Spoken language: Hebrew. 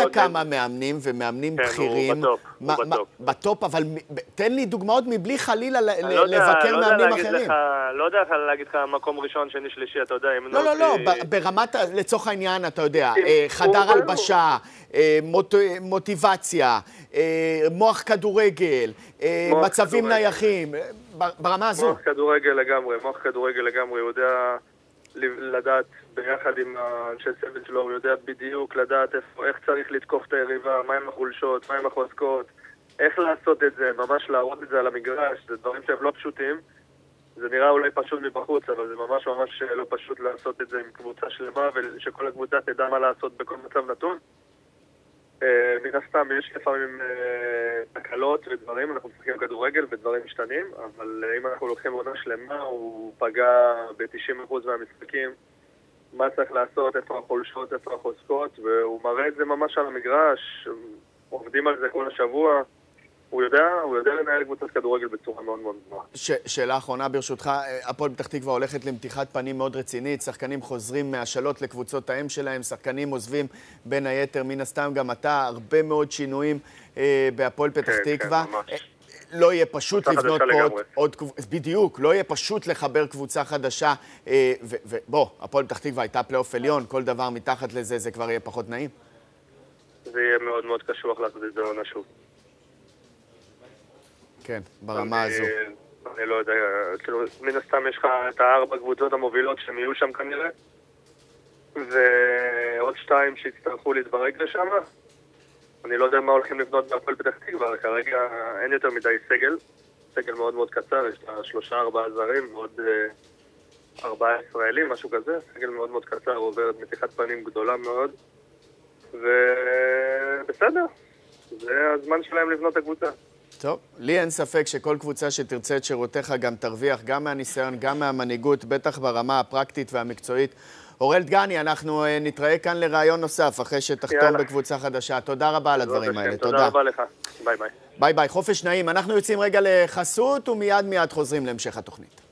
בכמה מאמנים ומאמנים בכירים. הוא בטופ. בטופ, אבל תן לי דוגמאות מבלי חלילה לבקר מאמנים אחרים. לא יודע להגיד לך מקום ראשון, שני, שלישי, אתה יודע. לא, ברמת, לצורך העניין, אתה יודע, חדר הלבשה, מוטיבציה, מוח כדורגל, מצבים נייחים, ברמה הזו. מוח כדורגל לגמרי, הוא יודע לדעת ביחד עם האנשי צוות שלו, הוא יודע בדיוק לדעת איך צריך לתקוף את היריבה, מהם החולשות, מהם החוזקות, איך לעשות את זה, ממש להראות את זה על המגרש, זה דברים שהם לא פשוטים. זה נראה אולי פשוט מבחוץ, אבל זה ממש לא פשוט לעשות את זה עם קבוצה שלמה, ושכל הקבוצה תדע מה לעשות בכל מצב נתון. מן הסתם יש לפעמים תקלות ודברים, אנחנו משחקים כדורגל ודברים משתנים, אבל אם אנחנו לוקחים עונה שלמה, הוא פגע ב-90% מהמשחקים, מה צריך לעשות, איפה החולשות, איפה החוזקות, והוא מראה את זה ממש על המגרש, עובדים על זה כל השבוע. הוא יודע לנהל קבוצת כדורגל בצורה מאוד מאוד גבוהה. שאלה אחרונה ברשותך, הפועל פתח תקווה הולכת למתיחת פנים מאוד רצינית, שחקנים חוזרים מהשאלות לקבוצות האם שלהם, שחקנים עוזבים בין היתר, מן הסתם גם אתה, הרבה מאוד שינויים בהפועל פתח תקווה. לא יהיה פשוט לבנות פה עוד בדיוק, לא יהיה פשוט לחבר קבוצה חדשה, ובוא, הפועל פתח תקווה הייתה פלייאוף עליון, כל דבר מתחת לזה, זה כבר יהיה פחות נעים. זה יהיה מאוד מאוד קשוח לעשות את זה עונה שוב. כן, ברמה הזו. אני לא יודע, כאילו, מן הסתם יש לך את 4 קבוצות המובילות שהם יהיו שם כנראה, ועוד 2 שיצטרכו להתברג לשם. אני לא יודע מה הולכים לבנות בהפועל פתח תקווה, כרגע אין יותר מדי סגל מאוד מאוד קצר, יש לה 3-4 זרים ועוד 4 ישראלים, משהו כזה, סגל מאוד מאוד קצר, עוברת מתיחת פנים גדולה מאוד, ובסדר, זה הזמן שלהם לבנות את הקבוצה. טוב, לי אין ספק שכל קבוצה שתרצה את שירותיך גם תרוויח, גם מהניסיון, גם מהמנהיגות, בטח ברמה הפרקטית והמקצועית. אורל דגני, אנחנו נתראה כאן לרעיון נוסף, אחרי שתחתום בקבוצה חדשה. תודה רבה על הדברים האלה. תודה רבה לך. ביי ביי. ביי ביי, חופש נעים. אנחנו יוצאים רגע לחסות ומיד חוזרים להמשך התוכנית.